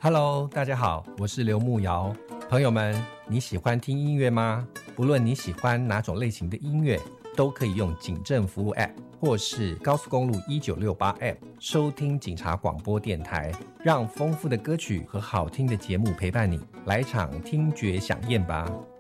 Hello， 大家好，我是刘牧瑶。朋友们，你喜欢听音乐吗？不论你喜欢哪种类型的音乐，都可以用警政服务 App 或是高速公路1968 App 收听警察广播电台，让丰富的歌曲和好听的节目陪伴你，来场听觉飨宴吧。